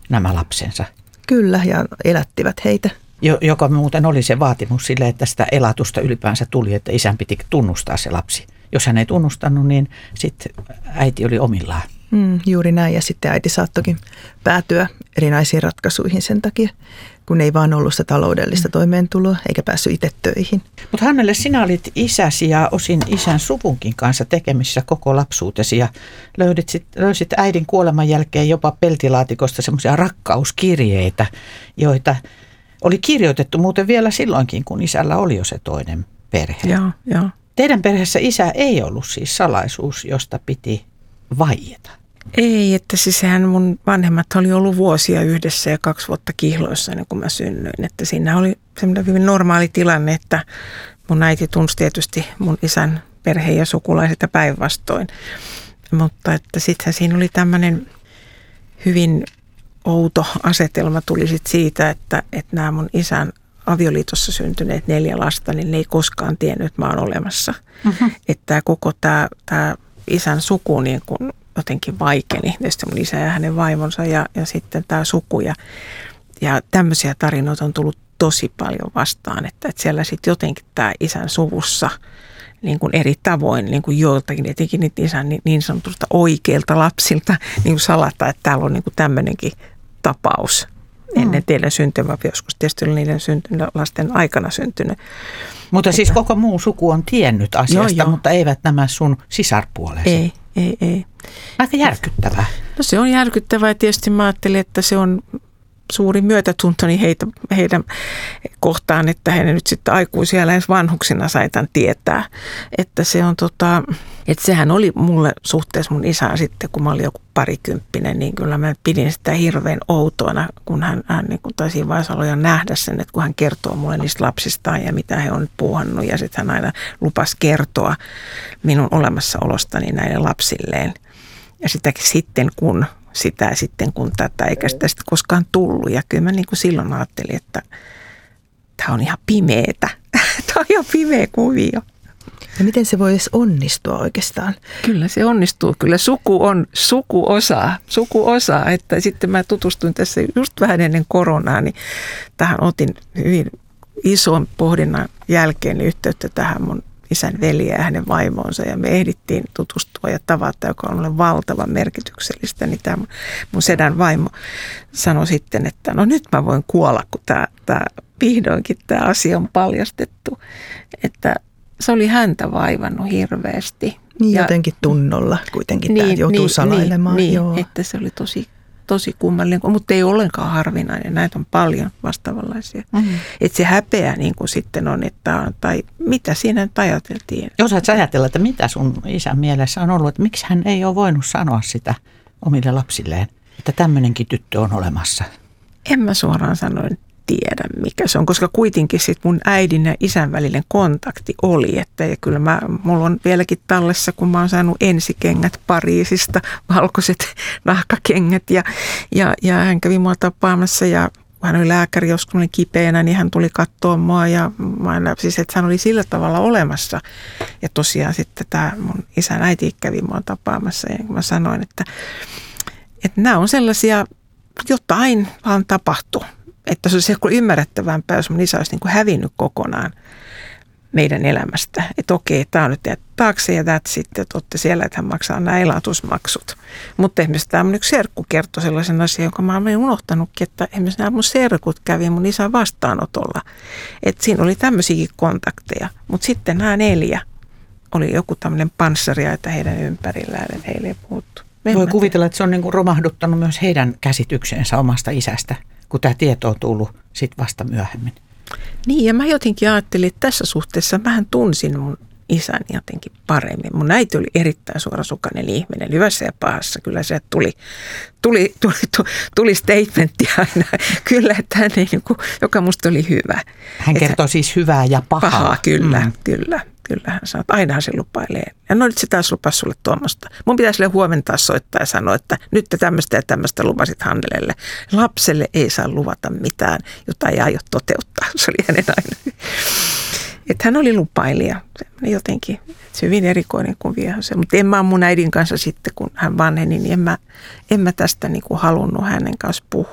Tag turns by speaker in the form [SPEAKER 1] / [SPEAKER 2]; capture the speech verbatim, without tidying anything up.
[SPEAKER 1] nämä lapsensa.
[SPEAKER 2] Kyllä, ja elättivät heitä.
[SPEAKER 1] Jo, joka muuten oli se vaatimus sille, että sitä elatusta ylipäänsä tuli, että isän piti tunnustaa se lapsi. Jos hän ei tunnustanut, niin sitten äiti oli omillaan.
[SPEAKER 2] Mm, juuri näin, ja sitten äiti saattokin päätyä erinäisiin ratkaisuihin sen takia, kun ei vaan ollut sitä taloudellista toimeentuloa eikä päässyt itse töihin.
[SPEAKER 1] Mutta Hannele, sinä olit isäsi ja osin isän suvunkin kanssa tekemisissä koko lapsuutesi ja löydit sit, löysit äidin kuoleman jälkeen jopa peltilaatikosta semmoisia rakkauskirjeitä, joita oli kirjoitettu muuten vielä silloinkin, kun isällä oli jo se toinen perhe.
[SPEAKER 2] Joo, joo.
[SPEAKER 1] Teidän perheessä isä ei ollut siis salaisuus, josta piti vaieta.
[SPEAKER 3] Ei, että siis sehän mun vanhemmat oli ollut vuosia yhdessä ja kaksi vuotta kihloissa ennen kuin mä synnyin. Että siinä oli semmoinen hyvin normaali tilanne, että mun äiti tunsi tietysti mun isän perheen ja sukulaiset ja päinvastoin. Mutta että sittenhän siinä oli tämmöinen hyvin outo asetelma tuli sit siitä, että, että nämä mun isän avioliitossa syntyneet neljä lasta, niin ne ei koskaan tiennyt, että mä oon olemassa. Mm-hmm. Että koko tämä, tämä isän suku niin kun jotenkin vaikeni. Tietysti mun isä ja hänen vaimonsa ja, ja sitten tämä suku. Ja, ja tämmöisiä tarinoita on tullut tosi paljon vastaan, että, että siellä sitten jotenkin tämä isän suvussa niin kuin eri tavoin niin kuin joiltakin, etenkin niitä isän niin, niin sanotusta oikeilta lapsilta niin kuin salata, että täällä on niin kuin tämmöinenkin tapaus ennen mm. teidän syntymää. Joskus tietysti oli niiden syntynyt, lasten aikana syntynyt.
[SPEAKER 1] Mutta että, siis koko muu suku on tiennyt asiasta, joo, joo. mutta eivät nämä sun sisarpuolesi.
[SPEAKER 3] Ei, ei, ei.
[SPEAKER 1] Aika järkyttävää.
[SPEAKER 3] No se on järkyttävää ja tietysti mä ajattelin, että se on suuri myötätuntoni heitä, heidän kohtaan, että he nyt sitten aikuisia lähes vanhuksina saitan tietää. Että se on tota, että sehän oli mulle suhteessa mun isää sitten, kun mä olin joku parikymppinen, niin kyllä mä pidin sitä hirveän outoana, kun hän, hän niin kun taisi vaiheessa nähdä sen, että kun hän kertoo mulle niistä lapsistaan ja mitä he on nyt puuhannut ja sitten hän aina lupasi kertoa minun olemassaolostani näille lapsilleen. Ja sitäkin sitten kun sitä sitten kun tätä, eikä sitä sitten koskaan tullut. Ja kyllä mä niin kuin silloin ajattelin, että tämä on ihan pimeetä. Tämä on ihan pimeä kuvio.
[SPEAKER 2] Ja miten se voi edes onnistua oikeastaan?
[SPEAKER 3] Kyllä se onnistuu. Kyllä suku on sukuosa. Sukuosa. Että sitten mä tutustuin tässä just vähän ennen koronaa, niin tähän otin hyvin ison pohdinnan jälkeen yhteyttä tähän mun isän veliä ja hänen vaimonsa ja me ehdittiin tutustua ja tavata, joka on ollut valtavan merkityksellistä. Niin tämä mun sedän vaimo sanoi sitten, että no nyt mä voin kuolla, kun tämä, tämä vihdoinkin tämä asia on paljastettu. Että se oli häntä vaivannut hirveästi.
[SPEAKER 2] Niin ja jotenkin tunnolla kuitenkin niin, tämä joutuu niin, salailemaan.
[SPEAKER 3] Niin,
[SPEAKER 2] joo.
[SPEAKER 3] Että se oli tosi, tosi kummallinen, mutta ei ollenkaan harvinainen. Näitä on paljon vastaavanlaisia. Mm-hmm. Että se häpeä niin kuin sitten on, että tai mitä siinä nyt ajateltiin.
[SPEAKER 1] Osaatko ajatella, että mitä sun isän mielessä on ollut, että miksi hän ei ole voinut sanoa sitä omille lapsilleen, että tämmöinenkin tyttö on olemassa?
[SPEAKER 3] En mä suoraan sanoin tiedä, mikä se on, koska kuitenkin sit mun äidin ja isän välinen kontakti oli, että ja kyllä mä, mulla on vieläkin tallessa, kun mä oon saanut ensikengät Pariisista, valkoiset nahkakengät ja, ja, ja hän kävi mua tapaamassa ja hän oli lääkäri, joskus mä olin kipeänä, niin hän tuli katsoa mua ja mä aina, siis että hän oli sillä tavalla olemassa ja tosiaan sitten tämä mun isän äiti kävi mua tapaamassa ja mä sanoin, että, että nämä on sellaisia, jotain vaan tapahtui. Että se olisi ehkä ymmärrettävämpää, jos mun isä olisi niin kuin hävinnyt kokonaan meidän elämästä. Että okei, tämä on nyt jäänyt taakse ja that's sitten, että olette siellä, että hän maksaa nämä elatusmaksut. Mutta esimerkiksi tämä mun yksi serkku kertoi sellaisen asian, jonka mä olen unohtanutkin, että esimerkiksi nämä mun serkut kävi mun isän vastaanotolla. Että siinä oli tämmöisiäkin kontakteja. Mutta sitten nämä neljä oli joku tämmöinen panssaria, että heidän ympärillään, että heille ei puhuttu.
[SPEAKER 1] Voi kuvitella, että se on niin kuin romahduttanut myös heidän käsityksensä omasta isästä, kun tämä tieto on tullut sitten vasta myöhemmin.
[SPEAKER 3] Niin, ja mä jotenkin ajattelin, että tässä suhteessa vähän tunsin mun isän jotenkin paremmin. Mun äiti oli erittäin suorasukainen ihminen, hyvässä ja pahassa. Kyllä se tuli, tuli, tuli, tuli, tuli statementti aina. Kyllä, että hän ei, niin kuin, joka musta oli hyvä.
[SPEAKER 1] Hän kertoo hän, siis hyvää ja pahaa.
[SPEAKER 3] Pahaa, kyllä, mm. kyllä. Kyllä hän sanoo, että ainahan se lupailee. Ja no nyt se taas lupasi sulle tuommoista. Mun pitäisi sille huomenna soittaa ja sanoa, että nyt te tämmöistä ja tämmöistä lupasit Hannelelle. Lapselle ei saa luvata mitään, jota ei aio toteuttaa. Se oli hänen aina. Että hän oli lupailija. Jotenkin se hyvin erikoinen kuvio. Mutta en mä mun äidin kanssa sitten, kun hän vanheni, niin en mä, en mä tästä niinku halunnut hänen kanssa puhua.